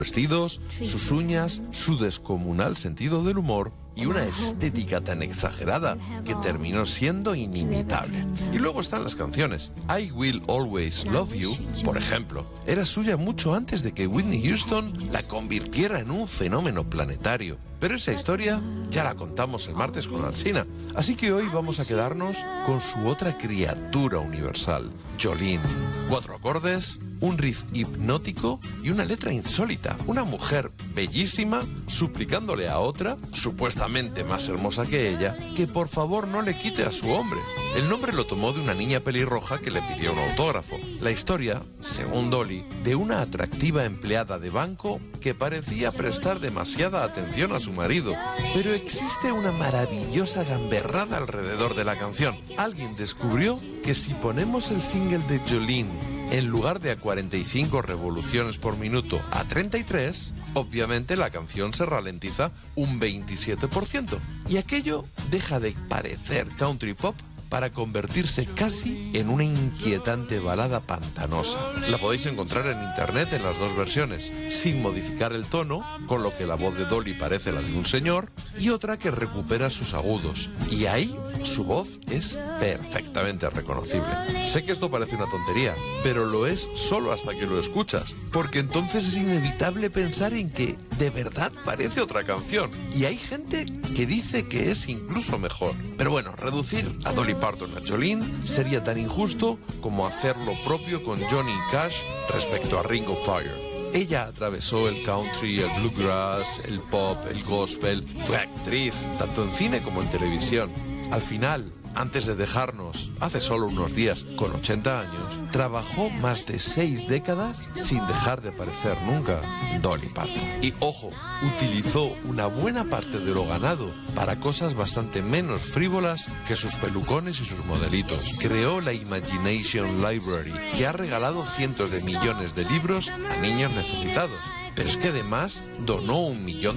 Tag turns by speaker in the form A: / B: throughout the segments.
A: vestidos, sus uñas, su descomunal sentido del humor y una estética tan exagerada que terminó siendo inimitable. Y luego están las canciones. I Will Always Love You, por ejemplo, era suya mucho antes de que Whitney Houston la convirtiera en un fenómeno planetario. Pero esa historia ya la contamos el martes con Alsina, así que hoy vamos a quedarnos con su otra criatura universal, Jolene. 4 acordes, un riff hipnótico y una letra insólita. Una mujer bellísima suplicándole a otra, supuestamente más hermosa que ella, que por favor no le quite a su hombre. El nombre lo tomó de una niña pelirroja que le pidió un autógrafo. La historia, según Dolly, de una atractiva empleada de banco que parecía prestar demasiada atención a su marido. Pero existe una maravillosa gamberrada alrededor de la canción. Alguien descubrió que si ponemos el single de Jolene en lugar de a 45 revoluciones por minuto a 33, obviamente la canción se ralentiza un 27%. Y aquello deja de parecer country pop para convertirse casi en una inquietante balada pantanosa. La podéis encontrar en internet en las dos versiones, sin modificar el tono, con lo que la voz de Dolly parece la de un señor, y otra que recupera sus agudos. Y ahí su voz es perfectamente reconocible. Sé que esto parece una tontería, pero lo es solo hasta que lo escuchas, porque entonces es inevitable pensar en que de verdad parece otra canción. Y hay gente que dice que es incluso mejor. Pero bueno, reducir a Dolly Parton a Jolene sería tan injusto como hacer lo propio con Johnny Cash respecto a Ring of Fire. Ella atravesó el country, el bluegrass, el pop, el gospel, fue actriz, tanto en cine como en televisión. Al final, antes de dejarnos, hace solo unos días, con 80 años, trabajó más de 6 décadas sin dejar de parecer nunca Dolly Parton. Y ojo, utilizó una buena parte de lo ganado para cosas bastante menos frívolas que sus pelucones y sus modelitos. Creó la Imagination Library, que ha regalado cientos de millones de libros a niños necesitados. Pero es que además donó $1 millón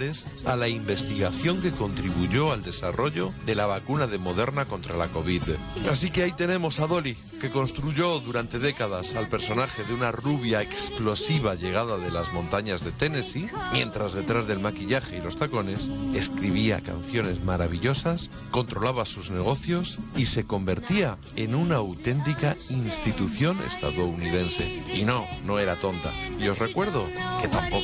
A: a la investigación que contribuyó al desarrollo de la vacuna de Moderna contra la COVID. Así que ahí tenemos a Dolly, que construyó durante décadas al personaje de una rubia explosiva llegada de las montañas de Tennessee, mientras detrás del maquillaje y los tacones escribía canciones maravillosas, controlaba sus negocios y se convertía en una auténtica institución estadounidense. Y no era tonta. Y os recuerdo que tampoco